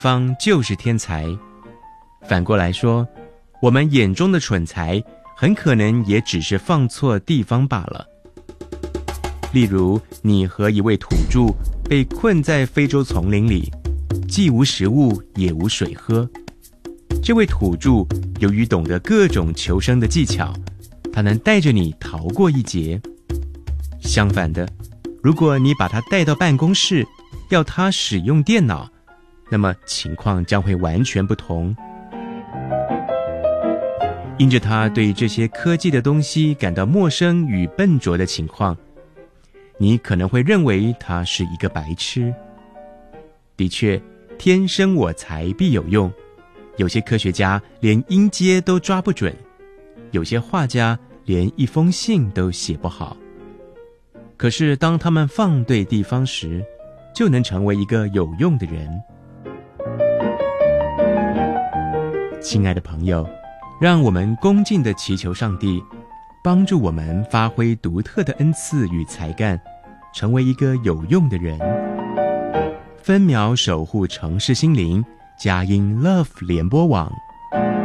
方就是天才。反过来说，我们眼中的蠢材很可能也只是放错地方罢了。例如，你和一位土著被困在非洲丛林里，既无食物也无水喝。这位土著由于懂得各种求生的技巧，他能带着你逃过一劫。相反的，如果你把他带到办公室，要他使用电脑，那么情况将会完全不同。因着他对这些科技的东西感到陌生与笨拙的情况，你可能会认为他是一个白痴。的确，天生我材必有用，有些科学家连音阶都抓不准，有些画家连一封信都写不好。可是当他们放对地方时，就能成为一个有用的人。亲爱的朋友，让我们恭敬地祈求上帝，帮助我们发挥独特的恩赐与才干，成为一个有用的人。分秒守护城市心灵，佳音 Love 联播网。